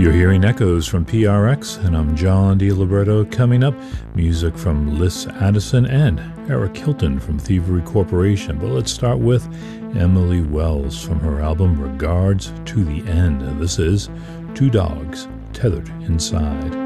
You're hearing Echoes from PRX, and I'm John DiLiberto. Coming up, music from Liz Addison and Eric Hilton from Thievery Corporation. But let's start with Emily Wells from her album Regards to the End. This is Two Dogs Tethered Inside.